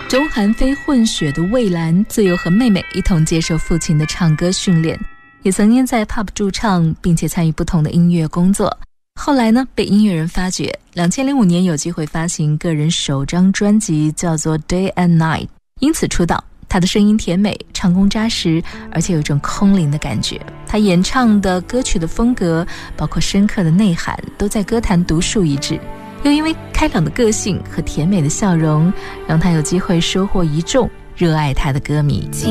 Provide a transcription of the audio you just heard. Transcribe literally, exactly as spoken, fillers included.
中韩非混血的蔚蓝自幼和妹妹一同接受父亲的唱歌训练，也曾经在 pub 驻唱，并且参与不同的音乐工作。后来呢，被音乐人发掘，两千零五年有机会发行个人首张专辑，叫做 Day and Night， 因此出道。他的声音甜美，唱功扎实，而且有一种空灵的感觉。他演唱的歌曲的风格，包括深刻的内涵，都在歌坛独树一帜。又因为开朗的个性和甜美的笑容，让他有机会收获一众热爱他的歌迷。